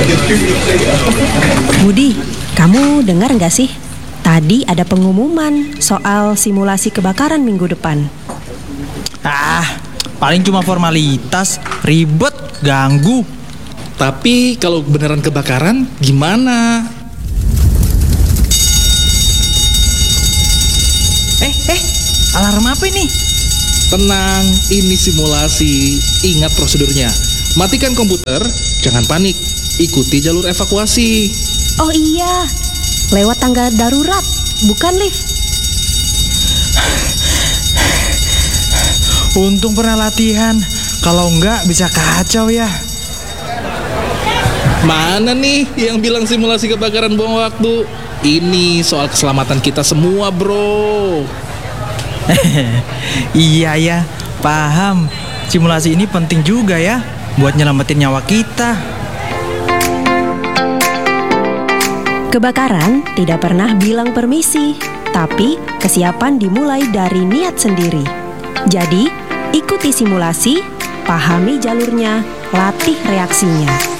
Budi, kamu dengar nggak sih? Tadi ada pengumuman soal simulasi kebakaran minggu depan. Paling cuma formalitas, ribet, ganggu. Tapi kalau beneran kebakaran, gimana? Alarm apa ini? Tenang, ini simulasi. Ingat prosedurnya. Matikan komputer, jangan panik. Ikuti jalur evakuasi. Oh iya, lewat tangga darurat, bukan lift. Untung pernah latihan. Kalau enggak bisa kacau ya. Mana nih yang bilang simulasi kebakaran buang waktu? Ini soal keselamatan kita semua, bro. Iya ya, paham. Simulasi ini penting juga ya, buat nyelamatin nyawa kita. Kebakaran tidak pernah bilang permisi, tapi kesiapan dimulai dari niat sendiri. Jadi, ikuti simulasi, pahami jalurnya, latih reaksinya.